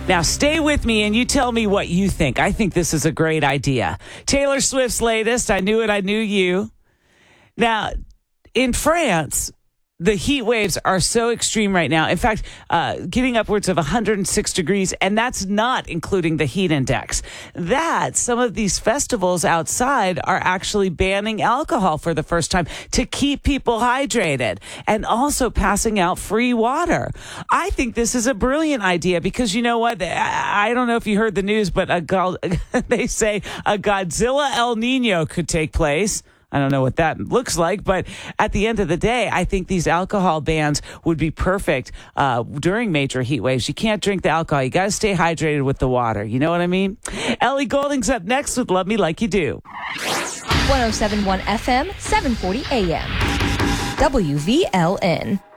Now, stay with me and you tell me what you think. I think this is a great idea. Taylor Swift's latest, I Knew It, I Knew You. Now, in France, the heat waves are so extreme right now. In fact, getting upwards of 106 degrees, and that's not including the heat index. That some of these festivals outside are actually banning alcohol for the first time to keep people hydrated and also passing out free water. I think this is a brilliant idea because you know what? I don't know if you heard the news, but they say a Godzilla El Nino could take place. I don't know what that looks like, but at the end of the day, I think these alcohol bans would be perfect during major heat waves. You can't drink the alcohol. You got to stay hydrated with the water. You know what I mean? Ellie Golding's up next with Love Me Like You Do. 107.1 FM, 740 AM. WVLN.